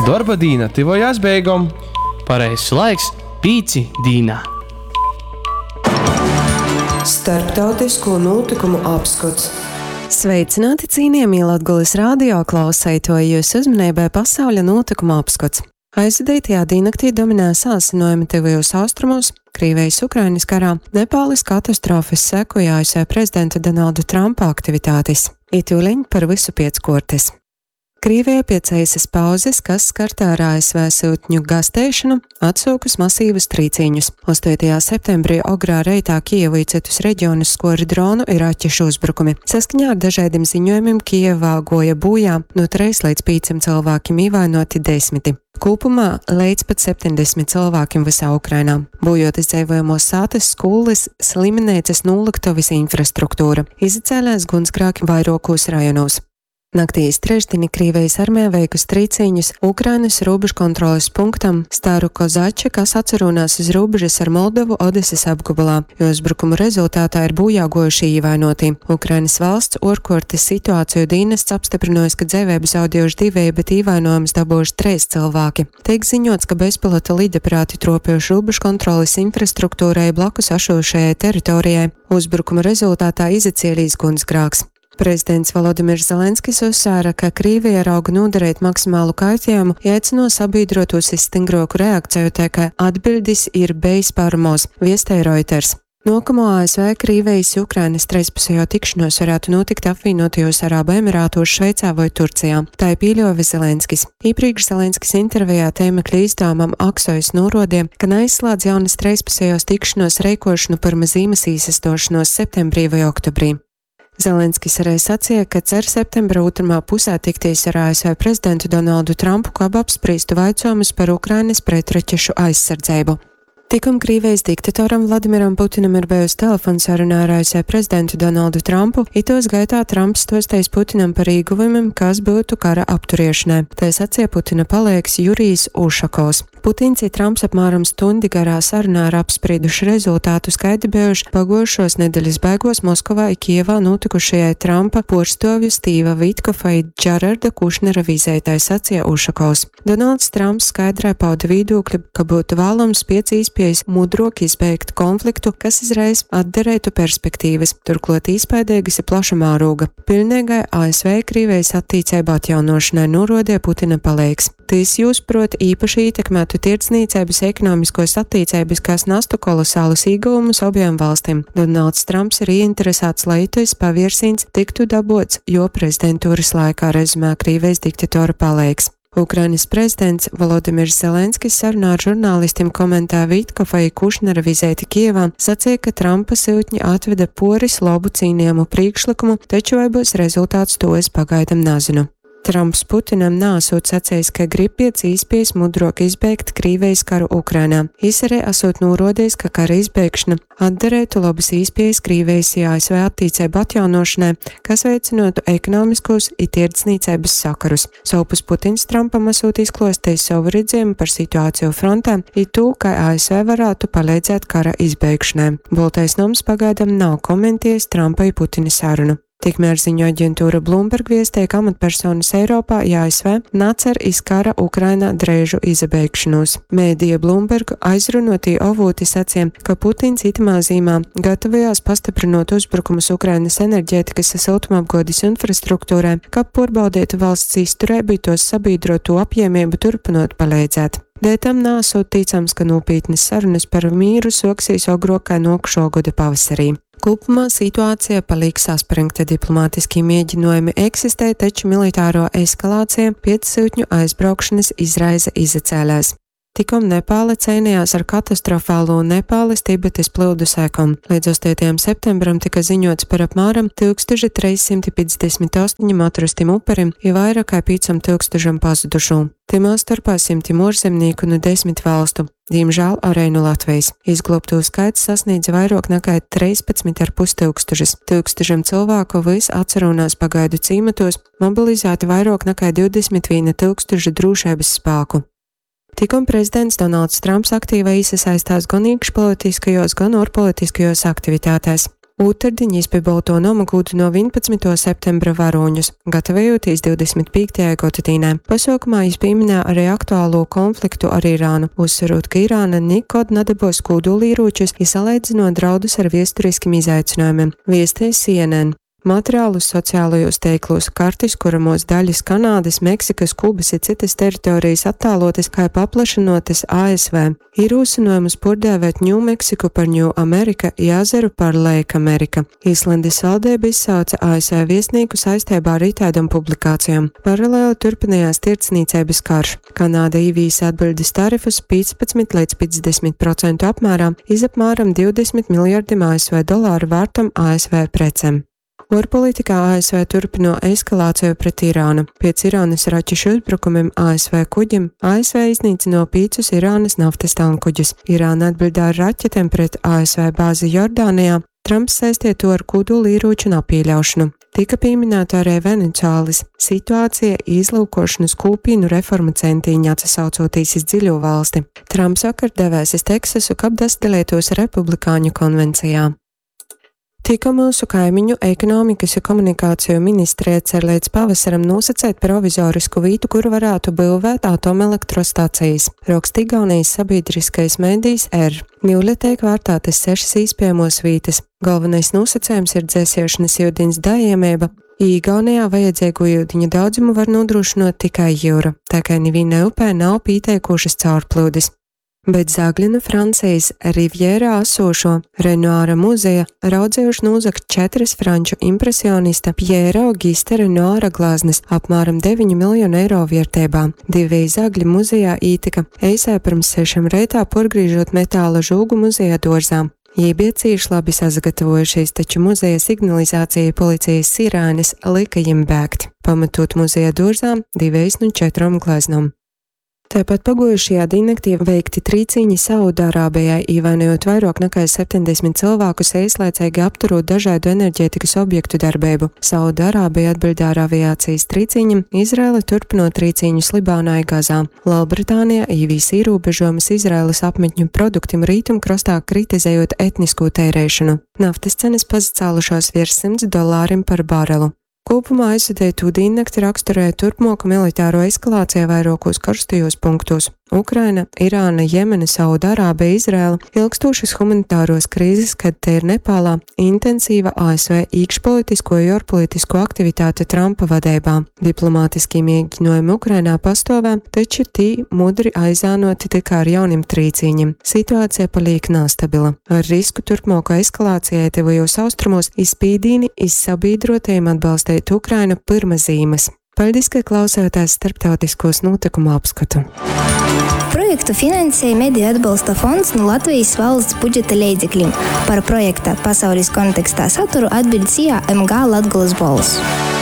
Darba dīna tivojās beigom. Pareizs laiks pīci dīnā. Starptautisko notikumu apskats. Sveicināti cienījamie Latgulis radio klausētoji, jūs uzmanībai pasauļa notikuma apskats. Aizvadītajā dīnaktī dominē sāsinojumi tuvajos austrumos, Krievijas Ukrainas karā, Nepāles katastrofas sekoja ASV prezidenta Donalda Trumpa aktivitātes. Itūliņ par visu pieckortes. Krievijā pēc eisas pauzes, kas skartā ar ASV sūtņu gastēšanu, atsūkus masīvas trīcīņus. 8. septembrī Ogrā reitā Kijevu citus reģionus skori dronu iraķiešu uzbrukumi. Saskaņā ar dažādiem ziņojumiem Kijevā goja bojā no 3 līdz 5 cilvēkiem ievainoti 10. Kopumā līdz pat 70 cilvēkiem visā Ukrainā. Bojot izdzīvojamos sātas, skolas, slimnīcas, nolektuves infrastruktūra. Izacēlēs gunsgrāki vairākos rajonos. Naktīs trešdienā Krievijas armija veikus trīcīņus Ukrainas robežkontroles punktam Staru Kozači, kas atcerunās uz robežas ar Moldovu Odesas apgabalā, jo uzbrukumu rezultātā ir bojāgojuši ievainoti. Ukrainas valsts ārkārtas situāciju dienests apstiprinājusi, ka dzīvību zaudējuši 2, bet ievainojumus dabūjuši 3 cilvēki. Tiek ziņots, ka bezpilota lidaparāti tropējuši robežkontroles infrastruktūrai blakus esošajai teritorijai. Uzbrukuma rezultātā izacēlīs gunsgrāks. Prezidents Volodimirs Zelenskis uzsvēra, ka Krievija rauga nodarīt maksimālu kaitējumu, aicino sabiedrotos uz stingrāku reakciju, ka atbildis ir bijis paramos, viestēja Reuters. Nākamo ASV Krievijas Ukrainas trīspusējo tikšanos varētu notikt apvienotajos Arābu Emirātos, Šveicā vai Turcijā. Tā ir pieļāva Zelenskis. Iepriekš Zelenskis intervijā tēmekļa izdevumam Aksojus norādīja, ka neizslēdz jaunas trīspusējos tikšanos rīkošanu par zīmes īsastošanos septembrī vai oktobrī. Zelenskis arī sacīja, ka cer septembra otrumā pusē tikties ar ASV prezidentu Donaldu Trumpu, kā apspriestu jautājumus par Ukrainas pretraķešu aizsardzību. Tikam Krievijas diktatoram Vladimiram Putinam ir bijusi telefonsaruna ar ASV prezidentu Donaldu Trumpu, itos gaitā Trumps stostējis Putinam par ieguvumiem, kas būtu kara apturiešanai. Tā sacīja Putina palīgs Jurijs Ušakovs. Putins un Trumps apmēram stundi garā sarunā ir apsprieduši rezultātu skaidri bijuši pagojušos nedēļas beigās Moskavā un Kijevā notikušajai Trumpa porstovju Stīva Vitkova un Džararda Kušnera vizētai, sacīja Ušakovs. Donalds Trumps skaidrā pauda viedokli, ka būtu vēlams pēc iespējas mudrāk izbeigt konfliktu, kas izraisa atderētu perspektīvas, turklāt īspaidīgas ir plaša mēroga. Pilnīgai ASV Krievijas attīcību atjaunošanai norādīja Putina palīgs. Tīs jūs, prot, īpaši ietekmētu tirdzniecības ekonomiskos attīcības, kas nastu kolosālus ieguvumus abiem valstīm. Donalds Trumps ir ieinteresēts, lai itais paviersīns tiktu dabots, jo prezidentūras laikā, rezumē Krievijas diktatora palīgs. Ukrainas prezidents Volodimirs Zelenskis sarunā ar žurnālistiem komentē Vitkova un Kušnera vizēti Kijevā, sacīja, ka Trumpa sūtņi atveda poris labu cīnījumu priekšlikumu, taču vai būs rezultāts, to es pagaidam nezinu. Trumps Putinam nāsot sacījis, ka grib pēc iespējas mudrāk izbeigt Krievijas karu Ukrainā. Viņš arī esot norādījis, ka kara izbeigšana atderētu labas iespējas Krievijas ASV attīcību atjaunošanai, kas veicinātu ekonomiskos un tirdzniecības sakarus. Savpus Putins Trumpam esot izklāstījis savu redzējumu par situāciju frontē un to, ka ASV varētu palīdzēt kara izbeigšanai. Baltais nams pagaidam nav komentējis Trumpa un Putina sarunu. Tikmēr ziņo aģentūra Bloomberg viestēja, ka amatpersonas Eiropā un ASV nacer iz kara Ukrainā drēžu izabeigšanos. Mēdija Bloomberg aizrunotī avoti sacīja, ka Putins itamā zīmā gatavojās pastiprinot uzbrukumus Ukrainas enerģētikas siltumapgādes infrastruktūrai, kā pārbaudītu valsts izturību tos sabiedroto apjēmību turpinot palīdzēt. Dēļ tam nāsot ticams, ka nopietnas sarunas par mīru soksīs ogrokai nākošo gada pavasarī. Kopumā situācija paliek saspringta, diplomātiskie mēģinājumi eksistē, taču militāro eskalācija pēc sūtņu aizbraukšanas izraisa izacēlēs. Tikam Nepāle cīnījās ar katastrofālo Nepāles Tibetes plūdu sekām. Līdz 8. septembram tika ziņots par apmēram 1358 atrastiem uperim un vairāk kā 5000 pazudušo. Timā starpā 100 ārzemnieku no 10 valstu. Diemžēl arī no Latvijas. Izglābto skaits sasniedza vairāk nekā 13,5 tūkstošiem cilvēku vis atcerunās pagaidu cīmatos, mobilizēti vairāk nekā 21 000 drošības spēku. Tikam prezidents Donalds Trumps aktīvi iesaistās gan iekšpolitiskajos, gan ārpolitiskajos aktivitātēs. Otrdien izpildīja nomagūtu no 11. septembra varoņus, gatavojoties 25. godatīnē. Pasaukumā izpieminēja arī aktuālo konfliktu ar Irānu, uzsverot, ka Irāna nekad nedabos kodolīročus, izsalīdzinot draudus ar vēsturiskiem izaicinājumiem, viesties CNN. Materiālus sociālajos teiklos, kartis, kuramos daļas Kanādas, Meksikas, Kubas ir citas teritorijas attālotas, kā paplašinotas ASV. Ir uzsinojumus pordēvēt Ņū Meksiku par Ņū Amerika, Jāzeru par Lake Amerika. Īslandes valdība izsauca ASV viesnīku saistībā ar itādam publikācijām. Paralēli turpinājās tirdzniecības karš. Kanāda īvīsa atbildes tarifus 15 līdz 50% apmērā, izapmēram 20 miljardiem ASV dolāru vērtam ASV precēm. Ārpolitikā ASV turpino eskalāciju pret Irānu. Pēc Irānas raķešu uzbrukumiem ASV kuģim ASV iznīcino 5 Irānas naftas tankkuģus. Irāna atbildā ar raķetēm pret ASV bāzi Jordānijā. Trumps saistīja to ar kodolīroču nepieļaušanu. Tika pieminēta arī Venecuēlas situācija izlūkošanas kūpīnu reformu centiņā atsaucoties uz dziļo valsti. Trumps vakar devēs uz Teksasu, kab dasdalētos republikāņu konvencijā. Tika mūsu kaimiņu ekonomikas un komunikāciju ministrija cer līdz pavasaram nosacēt provizorisku vītu, kur varētu būvēt atomelektrostacijas. Raksta Igaunijas sabiedriskais mēdījis R. Ņūļa tiek vērtātas 6 īspējamos vītas. Galvenais nosacējums ir dzēsiešanas ūdens dājamība. Igaunijā vajadzīgo ūdeņa daudzumu var nodrošinot tikai jūra, tā kā nevienai upē nav pieteikušas caurplūdes. Bet Zagļinu Francijas Rivjērā esošo Renoira muzeja raudzējuši nozagt 4 franču impresionista Pjēra Augusta Renoira glāznes apmēram 9 miljonu eiro vērtībā. 2 Zagļu muzejā ītika eisē pirms 6 reitā porgrīžot metāla žūgu muzeja dorzā. Jī bija cīši labi sagatavojušies, taču muzeja signalizācija policijas sirēnes lika jim bēgt, pamatot muzeja dorzām 2 no 4 glāznām. Tāpat pagojušajā diennaktī veikti trīcīņi Saudārābijai, ievainojot vairāk nekā 70 cilvēkus, īslaicīgi apturot dažādu enerģētikas objektu darbību. Saudārābija atbildā ar aviācijas trīcīņiem, Izraela turpinot trīcīņus Libānā un Gazā. Lielbritānija īvīs ierobežojumus Izraēlas apmetņu produktiem rietumkrastā, kritizējot etnisko tērēšanu. Naftas cenas pacēlušās virs $100 par barelu. Kopumā aizvadītu diennakti raksturēja turpmāku militāro eskalāciju vairākos karstajos punktos. Ukraina, Irāna, Jemena, Saudārābija, Izraela, ilgstošas humanitāros krīzes, kad te ir Nepālā, intensīva ASV iekšpolitisko un ārpolitisko aktivitāte Trumpa vadībā. Diplomātiskie mēģinājumi Ukrainā pastāvē, taču tī mudri aizānoti tikai ar jauniem trīcīņiem. Situācija paliek nestabila. Ar risku turpmāko eskalācijai tuvajos austrumos izspīdīni izsabiedrotajiem atbalstīt Ukrainu pirmazīmes. Paldies, ka klausāties starptautiskos notikumu apskatu. Projektu finansēja Mediju atbalsta fonds no Latvijas valsts budžeta līdzekļiem. Par projekta pasaules kontekstā saturu atbild SIA MG Latgoles balss.